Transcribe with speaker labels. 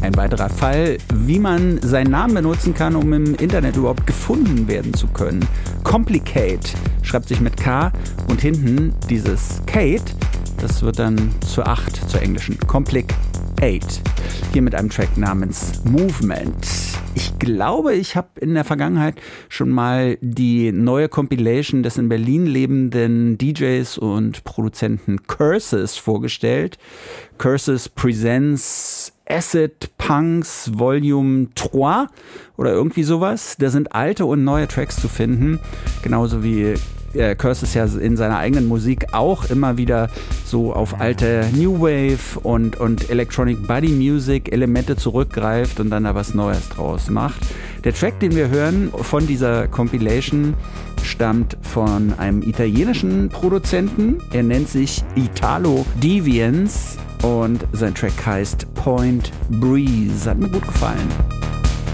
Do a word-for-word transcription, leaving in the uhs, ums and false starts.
Speaker 1: Ein weiterer Fall, wie man seinen Namen benutzen kann, um im Internet überhaupt gefunden werden zu können. Complicate schreibt sich mit K und hinten dieses Kate, das wird dann zur acht, zur englischen. Complicate. Hier mit einem Track namens Movement. Ich glaube, ich habe in der Vergangenheit schon mal die neue Compilation des in Berlin lebenden D Js und Produzenten Curses vorgestellt. Curses Presents Acid Punks Volume drei oder irgendwie sowas. Da sind alte und neue Tracks zu finden, genauso wie äh, Curses ja in seiner eigenen Musik auch immer wieder so auf alte New Wave und, und Electronic Body Music Elemente zurückgreift und dann da was Neues draus macht. Der Track, den wir hören von dieser Compilation, stammt von einem italienischen Produzenten. Er nennt sich Italo Deviance und sein Track heißt Point Breeze. Hat mir gut gefallen.